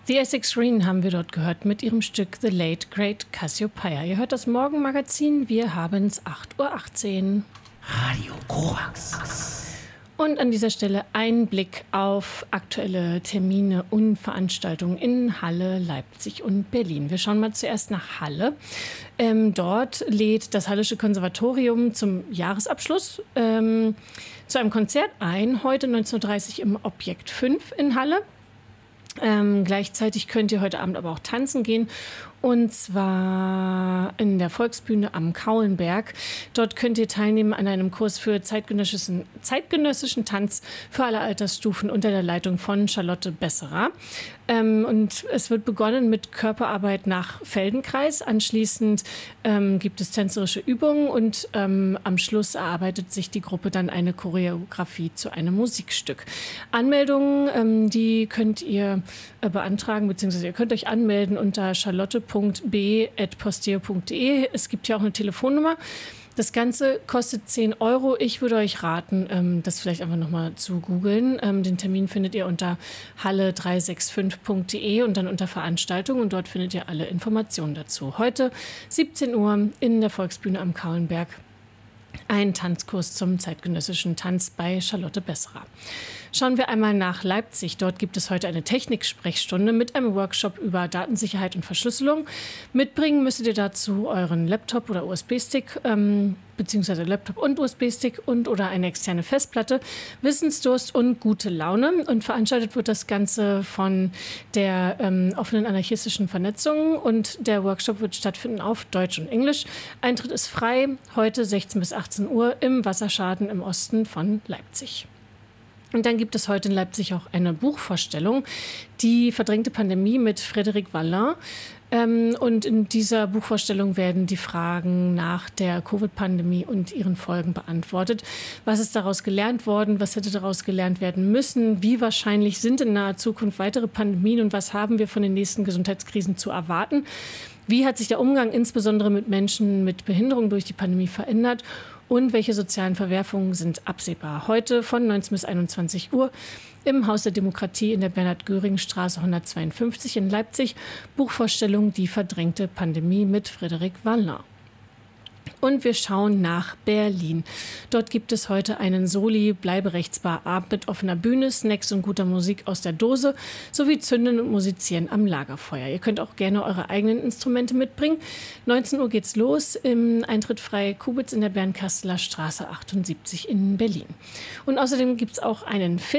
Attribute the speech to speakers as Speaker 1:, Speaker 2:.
Speaker 1: The Essex Green haben wir dort gehört mit ihrem Stück The Late Great Cassiopeia. Ihr hört das Morgenmagazin, wir haben es 8:18 Uhr.
Speaker 2: Radio Korax.
Speaker 1: Und an dieser Stelle ein Blick auf aktuelle Termine und Veranstaltungen in Halle, Leipzig und Berlin. Wir schauen mal zuerst nach Halle. Dort lädt das Hallische Konservatorium zum Jahresabschluss zu einem Konzert ein, heute 19:30 Uhr im Objekt 5 in Halle. Gleichzeitig könnt ihr heute Abend aber auch tanzen gehen, und zwar in der Volksbühne am Kaulenberg. Dort könnt ihr teilnehmen an einem Kurs für zeitgenössischen Tanz für alle Altersstufen unter der Leitung von Charlotte Besserer. Und es wird begonnen mit Körperarbeit nach Feldenkreis. Anschließend gibt es tänzerische Übungen und am Schluss erarbeitet sich die Gruppe dann eine Choreografie zu einem Musikstück. Anmeldungen, die könnt ihr beantragen, beziehungsweise ihr könnt euch anmelden unter charlotte.b@posteo.de. Es gibt ja auch eine Telefonnummer. Das Ganze kostet 10 Euro. Ich würde euch raten, das vielleicht einfach nochmal zu googeln. Den Termin findet ihr unter halle365.de und dann unter Veranstaltungen, und dort findet ihr alle Informationen dazu. Heute 17 Uhr in der Volksbühne am Kaulenberg. Ein Tanzkurs zum zeitgenössischen Tanz bei Charlotte Besserer. Schauen wir einmal nach Leipzig. Dort gibt es heute eine Technik-Sprechstunde mit einem Workshop über Datensicherheit und Verschlüsselung. Mitbringen müsstet ihr dazu euren Laptop oder USB-Stick, beziehungsweise Laptop und USB-Stick oder eine externe Festplatte, Wissensdurst und gute Laune. Und veranstaltet wird das Ganze von der offenen anarchistischen Vernetzung, und der Workshop wird stattfinden auf Deutsch und Englisch. Eintritt ist frei, heute 16 bis 18 Uhr im Wasserschaden im Osten von Leipzig. Und dann gibt es heute in Leipzig auch eine Buchvorstellung, die verdrängte Pandemie mit Frédéric Vallin. Und in dieser Buchvorstellung werden die Fragen nach der Covid-Pandemie und ihren Folgen beantwortet. Was ist daraus gelernt worden? Was hätte daraus gelernt werden müssen? Wie wahrscheinlich sind in naher Zukunft weitere Pandemien, und was haben wir von den nächsten Gesundheitskrisen zu erwarten? Wie hat sich der Umgang insbesondere mit Menschen mit Behinderung durch die Pandemie verändert? Und welche sozialen Verwerfungen sind absehbar? Heute von 19 bis 21 Uhr im Haus der Demokratie in der Bernhard-Göring-Straße 152 in Leipzig. Buchvorstellung Die verdrängte Pandemie mit Frédéric Vallin. Und wir schauen nach Berlin. Dort gibt es heute einen Soli-Bleiberechtsbar-Abend mit offener Bühne, Snacks und guter Musik aus der Dose sowie Zünden und Musizieren am Lagerfeuer. Ihr könnt auch gerne eure eigenen Instrumente mitbringen. 19 Uhr geht's los im Eintritt frei Kubitz in der Bernkasteler Straße 78 in Berlin. Und außerdem gibt es auch einen Film.